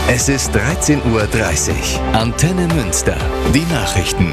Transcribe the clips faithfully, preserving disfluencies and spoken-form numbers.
Es ist dreizehn Uhr dreißig. Antenne Münster. Die Nachrichten.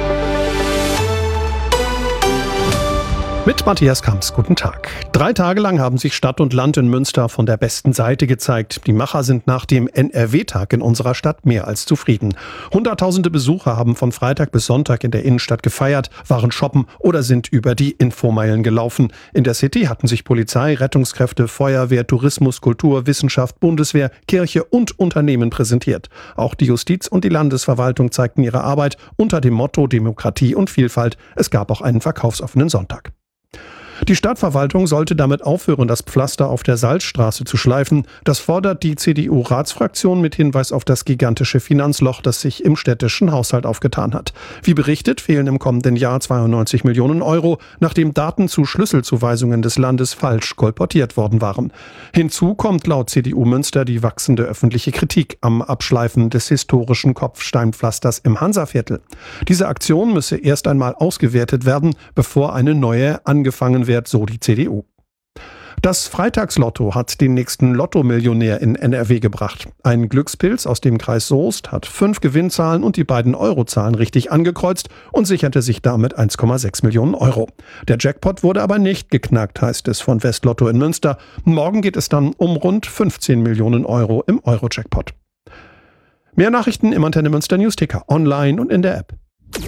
Mit Matthias Kamps, guten Tag. Drei Tage lang haben sich Stadt und Land in Münster von der besten Seite gezeigt. Die Macher sind nach dem N R W-Tag in unserer Stadt mehr als zufrieden. Hunderttausende Besucher haben von Freitag bis Sonntag in der Innenstadt gefeiert, waren shoppen oder sind über die Infomeilen gelaufen. In der City hatten sich Polizei, Rettungskräfte, Feuerwehr, Tourismus, Kultur, Wissenschaft, Bundeswehr, Kirche und Unternehmen präsentiert. Auch die Justiz und die Landesverwaltung zeigten ihre Arbeit unter dem Motto Demokratie und Vielfalt. Es gab auch einen verkaufsoffenen Sonntag. Die Stadtverwaltung sollte damit aufhören, das Pflaster auf der Salzstraße zu schleifen. Das fordert die C D U-Ratsfraktion mit Hinweis auf das gigantische Finanzloch, das sich im städtischen Haushalt aufgetan hat. Wie berichtet, fehlen im kommenden Jahr zweiundneunzig Millionen Euro, nachdem Daten zu Schlüsselzuweisungen des Landes falsch kolportiert worden waren. Hinzu kommt laut C D U Münster die wachsende öffentliche Kritik am Abschleifen des historischen Kopfsteinpflasters im Hansaviertel. Diese Aktion müsse erst einmal ausgewertet werden, bevor eine neue angefangen wird, so die C D U. Das Freitagslotto hat den nächsten Lotto-Millionär in N R W gebracht. Ein Glückspilz aus dem Kreis Soest hat fünf Gewinnzahlen und die beiden Eurozahlen richtig angekreuzt und sicherte sich damit eins Komma sechs Millionen Euro. Der Jackpot wurde aber nicht geknackt, heißt es von Westlotto in Münster. Morgen geht es dann um rund fünfzehn Millionen Euro im Euro-Jackpot. Mehr Nachrichten im Antenne Münster Newsticker, online und in der App.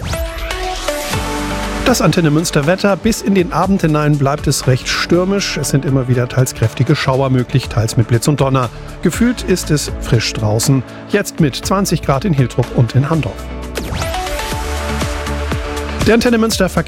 Das Antenne Münster Wetter. Bis in den Abend hinein bleibt es recht stürmisch. Es sind immer wieder teils kräftige Schauer möglich, teils mit Blitz und Donner. Gefühlt ist es frisch draußen. Jetzt mit zwanzig Grad in Hiltrup und in Handorf. Der Antenne Münster Verkehr